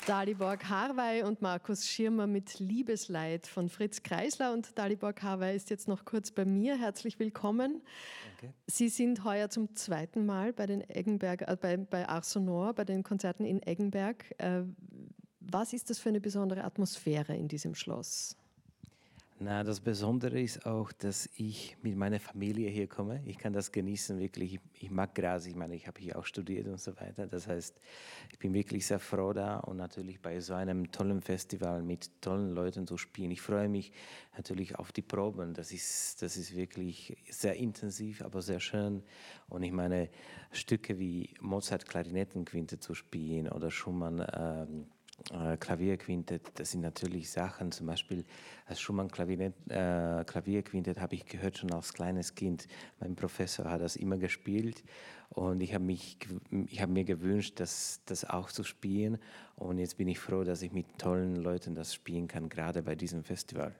Dalibor Karwey und Markus Schirmer mit Liebesleid von Fritz Kreisler. Und Dalibor Karwey ist jetzt noch kurz bei mir. Herzlich willkommen. Danke. Sie sind heuer zum zweiten Mal bei den bei Ars Sonor, bei den Konzerten in Eggenberg. Was ist das für eine besondere Atmosphäre in diesem Schloss? Na, das Besondere ist auch, dass ich mit meiner Familie hier komme. Ich kann das genießen, wirklich. Ich mag Graz, ich meine, ich habe hier auch studiert und so weiter. Das heißt, ich bin wirklich sehr froh da und natürlich bei so einem tollen Festival mit tollen Leuten zu spielen. Ich freue mich natürlich auf die Proben. Das ist wirklich sehr intensiv, aber sehr schön. Und ich meine, Stücke wie Mozart Klarinettenquinte zu spielen oder Schumann Klavierquintett, das sind natürlich Sachen, zum Beispiel das Schumann Klavierquintett habe ich gehört schon als kleines Kind. Mein Professor hat das immer gespielt und ich habe mir gewünscht, das auch zu spielen, und jetzt bin ich froh, dass ich mit tollen Leuten das spielen kann, gerade bei diesem Festival.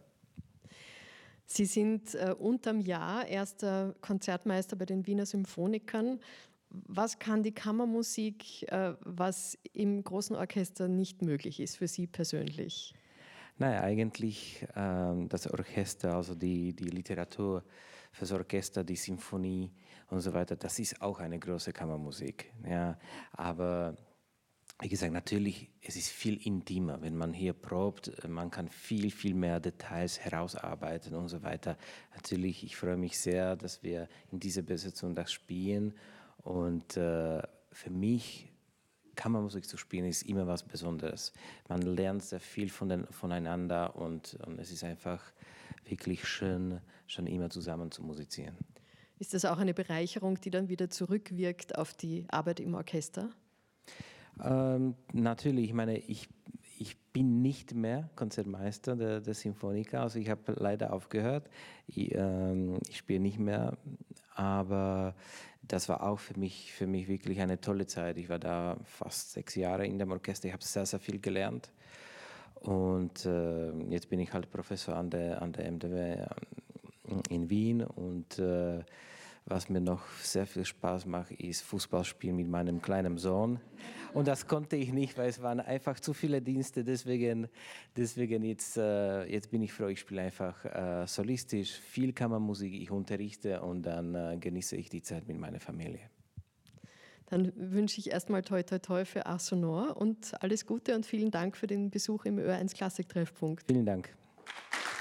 Sie sind unterm Jahr erster Konzertmeister bei den Wiener Symphonikern. Was kann die Kammermusik, was im großen Orchester nicht möglich ist für Sie persönlich? Naja, eigentlich das Orchester, also die Literatur fürs Orchester, die Sinfonie und so weiter, das ist auch eine große Kammermusik. Ja. Aber wie gesagt, natürlich, es ist viel intimer, wenn man hier probt. Man kann viel, viel mehr Details herausarbeiten und so weiter. Natürlich, ich freue mich sehr, dass wir in dieser Besetzung das spielen. Und für mich, Kammermusik zu spielen, ist immer was Besonderes. Man lernt sehr viel voneinander und es ist einfach wirklich schön, schon immer zusammen zu musizieren. Ist das auch eine Bereicherung, die dann wieder zurückwirkt auf die Arbeit im Orchester? Natürlich, ich meine, ich bin nicht mehr Konzertmeister der Sinfoniker, also ich habe leider aufgehört, ich spiele nicht mehr, aber das war auch für mich wirklich eine tolle Zeit. Ich war da fast 6 Jahre in dem Orchester, ich habe sehr, sehr viel gelernt und jetzt bin ich halt Professor an der MDW in Wien und was mir noch sehr viel Spaß macht, ist Fußball spielen mit meinem kleinen Sohn. Und das konnte ich nicht, weil es waren einfach zu viele Dienste. Deswegen jetzt bin ich froh, ich spiele einfach solistisch, viel Kammermusik, ich unterrichte und dann genieße ich die Zeit mit meiner Familie. Dann wünsche ich erstmal toi toi toi für Ars Sonor und alles Gute und vielen Dank für den Besuch im Ö1 Klassik-Treffpunkt. Vielen Dank.